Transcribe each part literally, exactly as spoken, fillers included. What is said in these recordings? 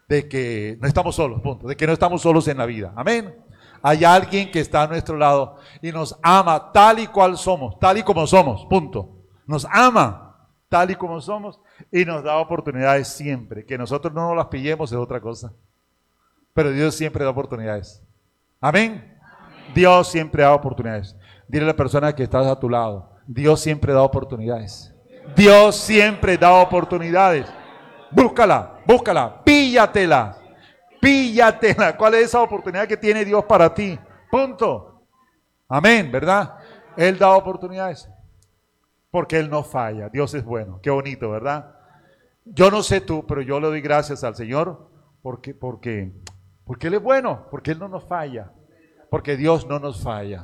de que no estamos solos, punto, de que no estamos solos en la vida. Amén. Hay alguien que está a nuestro lado y nos ama tal y cual somos, tal y como somos, punto. Nos ama tal y como somos y nos da oportunidades siempre. Que nosotros no nos las pillemos es otra cosa. Pero Dios siempre da oportunidades. Amén. Amén. Dios siempre da oportunidades. Dile a la persona que está a tu lado, Dios siempre da oportunidades. Dios siempre da oportunidades. Búscala, búscala, píllatela, píllatela. ¿Cuál es esa oportunidad que tiene Dios para ti? Punto. Amén, ¿verdad? Él da oportunidades. Porque Él no falla. Dios es bueno. Qué bonito, ¿verdad? Yo no sé tú, pero yo le doy gracias al Señor porque, porque, porque Él es bueno, porque Él no nos falla. Porque Dios no nos falla.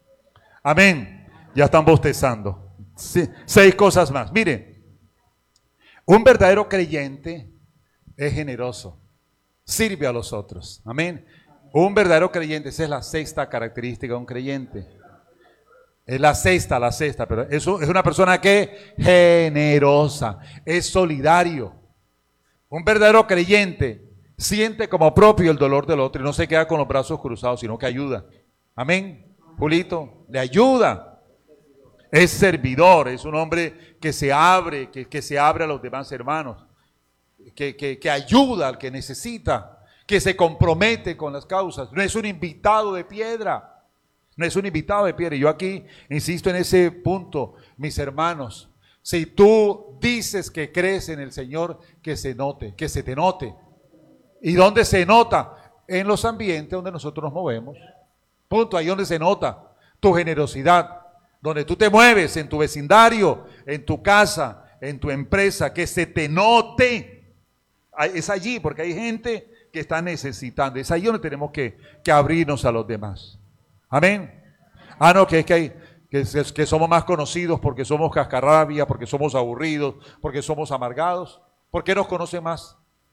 Amén. Ya están bostezando. Sí, seis cosas más. Mire, un verdadero creyente es generoso. Sirve a los otros. Amén. Un verdadero creyente, esa es la sexta característica de un creyente. Es la sexta, la sexta, pero eso es una persona que es generosa, es solidario. Un verdadero creyente siente como propio el dolor del otro y no se queda con los brazos cruzados, sino que ayuda. Amén. Julito, le ayuda. Es servidor, es un hombre que se abre, que, que se abre a los demás hermanos, que, que, que ayuda al que necesita, que se compromete con las causas. No es un invitado de piedra. No es un invitado de piedra. Y yo aquí insisto en ese punto, mis hermanos. Si tú dices que crees en el Señor, que se note, que se te note. ¿Y dónde se nota? En los ambientes donde nosotros nos movemos. Punto, ahí donde se nota tu generosidad. Donde tú te mueves, en tu vecindario, en tu casa, en tu empresa, que se te note. Es allí, porque hay gente que está necesitando. Es ahí donde tenemos que, que abrirnos a los demás. Amén. Ah, no, que es que, hay, que, que somos más conocidos porque somos cascarrabia, porque somos aburridos, porque somos amargados. ¿Por qué nos conocen más?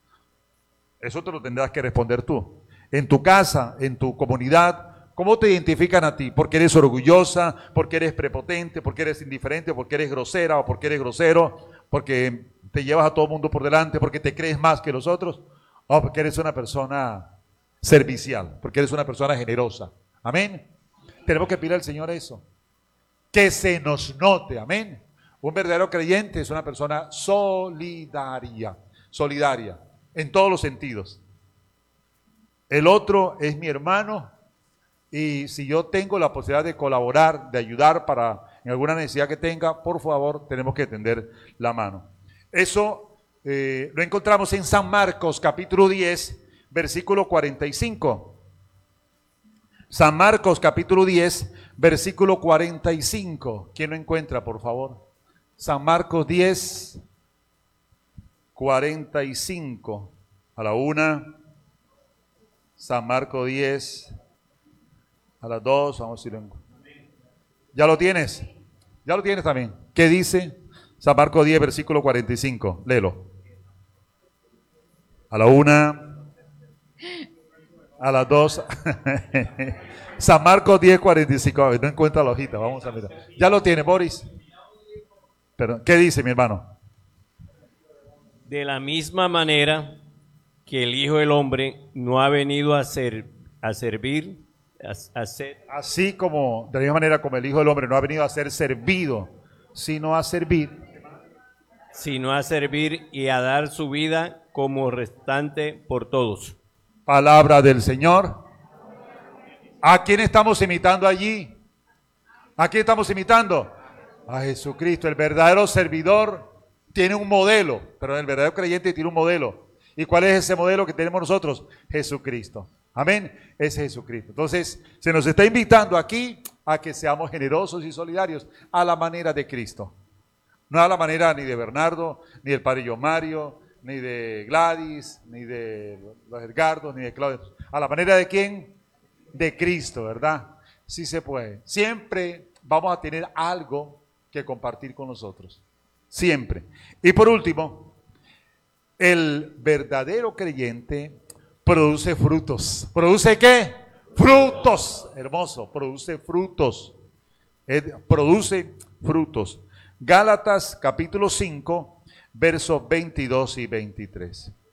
Eso te lo tendrás que responder tú. En tu casa, en tu comunidad, ¿cómo te identifican a ti? ¿Porque eres orgullosa? ¿Porque eres prepotente? ¿Porque eres indiferente? ¿Porque eres grosera? ¿O porque eres grosero? ¿Porque te llevas a todo el mundo por delante? ¿Porque te crees más que los otros? ¿O porque eres una persona servicial? ¿Porque eres una persona generosa? Amén. Tenemos que pedir al Señor eso. Que se nos note. Amén. Un verdadero creyente es una persona solidaria. Solidaria. En todos los sentidos. El otro es mi hermano. Y si yo tengo la posibilidad de colaborar, de ayudar para en alguna necesidad que tenga, por favor, tenemos que tender la mano. Eso eh, lo encontramos en San Marcos, capítulo diez, versículo cuarenta y cinco. San Marcos, capítulo diez, versículo cuarenta y cinco. ¿Quién lo encuentra, por favor? San Marcos diez, cuarenta y cinco. A la una. San Marcos diez. A las dos, vamos a ir en... ¿Ya lo tienes? ¿Ya lo tienes también? ¿Qué dice? San Marcos diez, versículo cuarenta y cinco. Léelo. A la una. A las dos. San Marcos diez, cuarenta y cinco. No encuentra la hojita, vamos a mirar. ¿Ya lo tiene, Boris? Perdón. ¿Qué dice, mi hermano? De la misma manera que el Hijo del Hombre no ha venido a, ser, a servir, a, a ser... Así como, de la misma manera como el Hijo del Hombre no ha venido a ser servido, sino a servir. Sino a servir y a dar su vida como restante por todos. Palabra del Señor. ¿A quién estamos imitando allí? ¿A quién estamos imitando? A Jesucristo. El verdadero servidor tiene un modelo, pero el verdadero creyente tiene un modelo. ¿Y cuál es ese modelo que tenemos nosotros? Jesucristo. Amén. Es Jesucristo. Entonces, se nos está invitando aquí a que seamos generosos y solidarios a la manera de Cristo. No a la manera ni de Bernardo, ni del padre Yomario, ni de Gladys, ni de los Edgardos, ni de Claudio. ¿A la manera de quién? De Cristo, ¿verdad? Sí se puede. Siempre vamos a tener algo que compartir con nosotros. Siempre. Y por último, el verdadero creyente produce frutos. ¿Produce qué? Frutos. Hermoso. Produce frutos. Produce frutos. Gálatas capítulo cinco, versos veintidós y veintitrés.